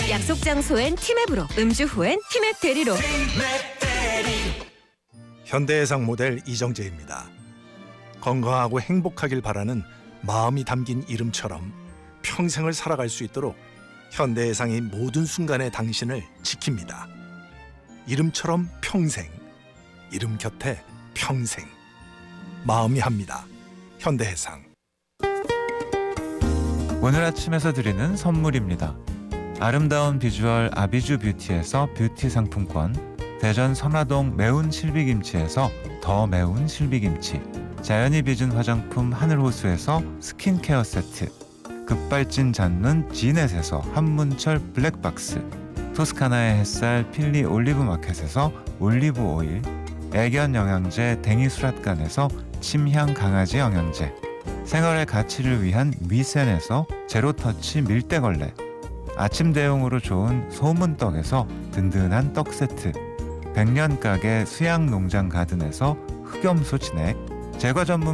약속 장소엔 티맵으로, 음주 후엔 티맵 대리로. 현대해상 모델 이정재입니다. 건강하고 행복하길 바라는 마음이 담긴 이름처럼 평생을 살아갈 수 있도록 현대해상이 모든 순간에 당신을 지킵니다. 이름처럼 평생, 이름 곁에 평생. 마음이 합니다. 현대해상. 오늘 아침에서 드리는 선물입니다. 아름다운 비주얼 아비주 뷰티에서 뷰티 상품권, 대전 선화동 매운 실비김치에서 더 매운 실비김치, 자연이 빚은 화장품 하늘호수에서 스킨케어 세트, 급발진 잡는 지넷에서 한문철 블랙박스, 토스카나의 햇살 필리 올리브 마켓에서 올리브 오일, 애견 영양제 댕이수랏간에서 침향 강아지 영양제, 생활의 가치를 위한 미센에서 제로터치 밀대걸레, 아침 대용으로 좋은 소문떡에서 든든한 떡 세트, 백년 가게 수양농장 가든에서 흑염소 진액, 제과 전문